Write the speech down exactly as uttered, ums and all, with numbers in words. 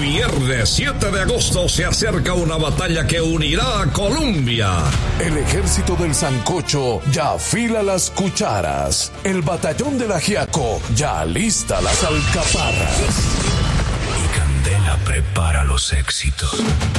viernes siete de agosto se acerca una batalla que unirá a Colombia. El ejército del sancocho ya afila las cucharas. El batallón del ajiaco ya alista las alcaparras. Y Candela prepara los éxitos.